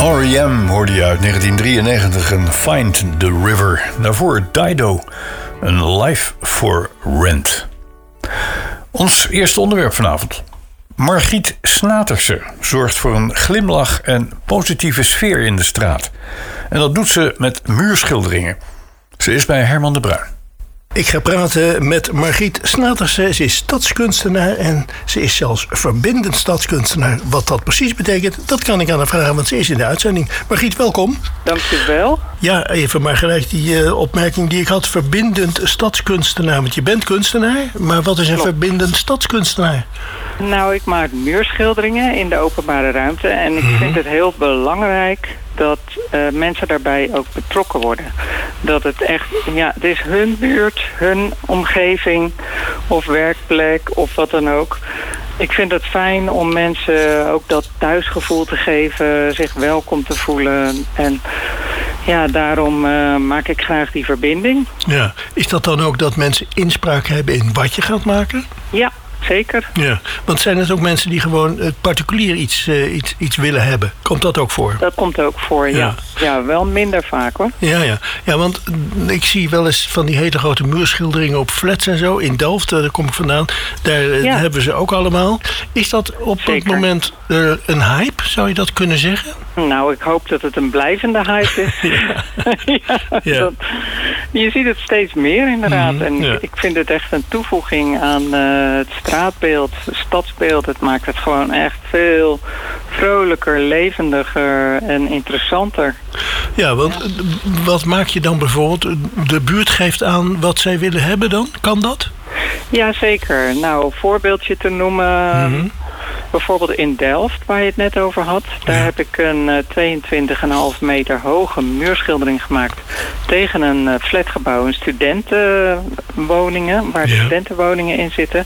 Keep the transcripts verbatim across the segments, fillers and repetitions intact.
R E M hoorde je uit negentien drieënnegentig en Find the River. Daarvoor Dido, een Life for Rent. Ons eerste onderwerp vanavond. Margriet Snaterse zorgt voor een glimlach en positieve sfeer in de straat. En dat doet ze met muurschilderingen. Ze is bij Herman de Bruin. Ik ga praten met Margriet Snaterse. Ze is stadskunstenaar en ze is zelfs verbindend stadskunstenaar. Wat dat precies betekent, dat kan ik aan haar vragen, want ze is in de uitzending. Margriet, welkom. Dank u wel. Ja, even maar gelijk die uh, opmerking die ik had. Verbindend stadskunstenaar, want je bent kunstenaar. Maar wat is een Klopt. verbindend stadskunstenaar? Nou, ik maak muurschilderingen in de openbare ruimte. En ik mm-hmm. vind het heel belangrijk dat uh, mensen daarbij ook betrokken worden. Dat het echt, ja, het is hun buurt, hun omgeving of werkplek of wat dan ook. Ik vind het fijn om mensen ook dat thuisgevoel te geven, zich welkom te voelen. En ja, daarom uh, maak ik graag die verbinding. Ja, is dat dan ook dat mensen inspraak hebben in wat je gaat maken? Ja. Zeker. Ja, want zijn het ook mensen die gewoon het particulier iets, uh, iets, iets willen hebben? Komt dat ook voor? Dat komt ook voor, ja. Ja, ja wel minder vaak hoor. Ja, ja. ja, want ik zie wel eens van die hele grote muurschilderingen op flats en zo. In Delft, daar kom ik vandaan. Daar ja. hebben ze ook allemaal. Is dat op dit moment uh, een hype? Zou je dat kunnen zeggen? Nou, ik hoop dat het een blijvende hype is. ja. ja, ja. Dat, je ziet het steeds meer inderdaad. Mm, en ja. ik, ik vind het echt een toevoeging aan uh, het straatbeeld, het stadsbeeld. Het maakt het gewoon echt veel vrolijker, levendiger en interessanter. Ja, want ja. wat maak je dan bijvoorbeeld? De buurt geeft aan wat zij willen hebben dan? Kan dat? Ja, zeker. Nou, een voorbeeldje te noemen. Mm-hmm. Bijvoorbeeld in Delft, waar je het net over had. Daar ja. heb ik een uh, tweeëntwintig komma vijf meter hoge muurschildering gemaakt tegen een uh, flatgebouw, een studentenwoningen, waar ja. studentenwoningen in zitten.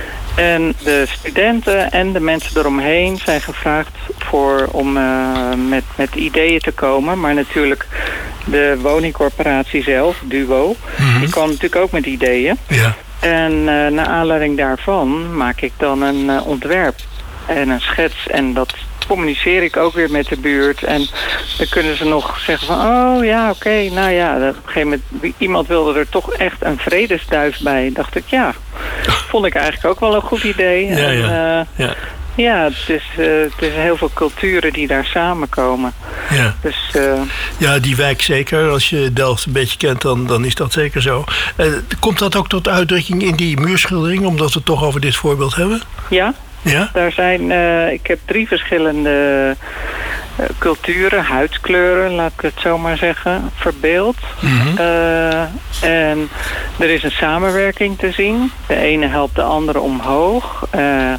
En de studenten en de mensen eromheen zijn gevraagd voor, om uh, met, met ideeën te komen. Maar natuurlijk de woningcorporatie zelf, Duo, mm-hmm. die kwam natuurlijk ook met ideeën. Ja. En uh, naar aanleiding daarvan maak ik dan een uh, ontwerp en een schets. En dat communiceer ik ook weer met de buurt. En dan kunnen ze nog zeggen van, oh ja, oké, okay, nou ja. Op een gegeven moment, iemand wilde er toch echt een vredesduif bij. Dacht ik, ja, vond ik eigenlijk ook wel een goed idee. Ja, en, ja. Uh, ja. Ja, het is, uh, het is heel veel culturen die daar samenkomen. Ja, dus, uh, ja die wijk zeker. Als je Delft een beetje kent, dan, dan is dat zeker zo. Uh, komt dat ook tot uitdrukking in die muurschildering, omdat we het toch over dit voorbeeld hebben? Ja, ja? Daar zijn, uh, ik heb drie verschillende uh, culturen, huidskleuren, laat ik het zo maar zeggen, verbeeld. Mm-hmm. Uh, en er is een samenwerking te zien. De ene helpt de andere omhoog. Uh,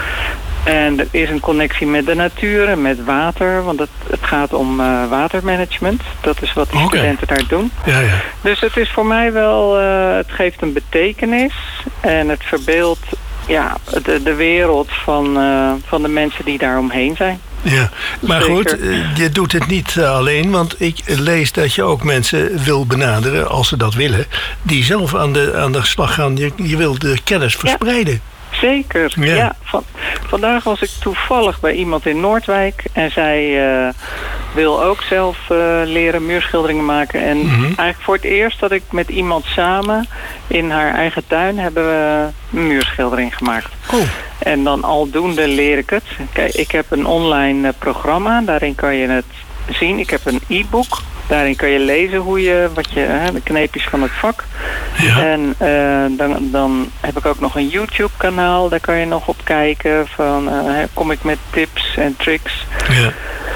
En er is een connectie met de natuur en met water. Want het, het gaat om uh, watermanagement. Dat is wat die okay. studenten daar doen. Ja, ja. Dus het is voor mij wel... Uh, het geeft een betekenis. En het verbeeldt ja, de, de wereld van, uh, van de mensen die daar omheen zijn. Ja, maar Zeker. goed, je doet het niet alleen, want ik lees dat je ook mensen wil benaderen, als ze dat willen, die zelf aan de, aan de slag gaan. Je, je wil de kennis verspreiden. Ja. Zeker, ja. ja van, vandaag was ik toevallig bij iemand in Noordwijk en zij uh, wil ook zelf uh, leren muurschilderingen maken. En mm-hmm. eigenlijk voor het eerst dat ik met iemand samen in haar eigen tuin hebben we een muurschildering gemaakt. Oh. En dan aldoende leer ik het. Kijk, ik heb een online uh, programma, daarin kan je het zien. Ik heb een e-book. Daarin kan je lezen hoe je, wat je, hè, de kneepjes van het vak. Ja. En uh, dan, dan heb ik ook nog een YouTube-kanaal. Daar kan je nog op kijken. Van, uh, kom ik met tips en tricks. Ja.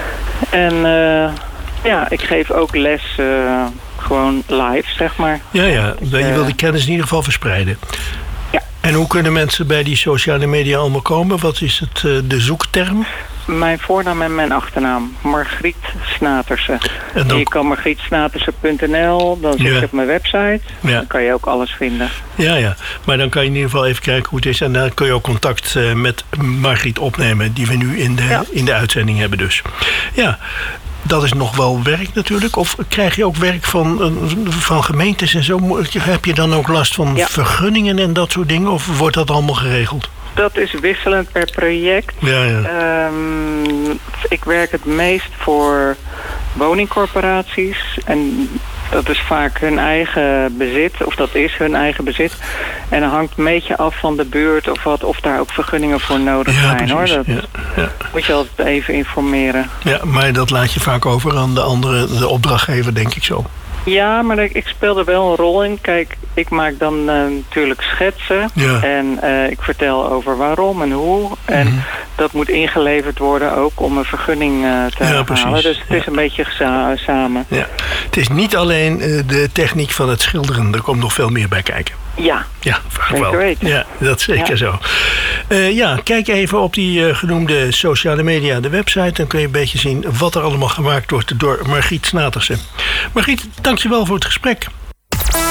En uh, ja, ik geef ook les uh, gewoon live, zeg maar. Ja, ja. Je wil die kennis in ieder geval verspreiden. Ja. En hoe kunnen mensen bij die sociale media allemaal komen? Wat is het, uh, de zoekterm? Mijn voornaam en mijn achternaam. Margriet Snaterse. En dan... Je kan margriet snaterse punt n l. Dan zit ja. je op mijn website. Ja. Dan kan je ook alles vinden. Ja, ja. Maar dan kan je in ieder geval even kijken hoe het is. En dan kun je ook contact uh, met Margriet opnemen. Die we nu in de, ja. in de uitzending hebben dus. Ja. Dat is nog wel werk natuurlijk. Of krijg je ook werk van, van gemeentes en zo? Heb je dan ook last van ja. vergunningen en dat soort dingen? Of wordt dat allemaal geregeld? Dat is wisselend per project. Ja, ja. Um, ik werk het meest voor woningcorporaties. En dat is vaak hun eigen bezit, of dat is hun eigen bezit. En dat hangt een beetje af van de buurt of wat, of daar ook vergunningen voor nodig Ja, zijn. Hoor. Dat ja, ja. moet je altijd even informeren. Ja, maar dat laat je vaak over aan de andere, de opdrachtgever, denk ik zo. Ja, maar ik speel er wel een rol in. Kijk, ik maak dan uh, natuurlijk schetsen. Ja. En uh, ik vertel over waarom en hoe. En Mm-hmm. dat moet ingeleverd worden ook om een vergunning uh, te Ja, halen. precies. Dus het Ja. is een beetje geza- samen. Ja. Het is niet alleen uh, de techniek van het schilderen, er komt nog veel meer bij kijken. Ja, Ja, vaak Zeker wel. weten. Ja, dat is zeker Ja. zo. Uh, ja, kijk even op die uh, genoemde sociale media, de website. Dan kun je een beetje zien wat er allemaal gemaakt wordt door Margriet Snatersen. Margriet, dankjewel voor het gesprek.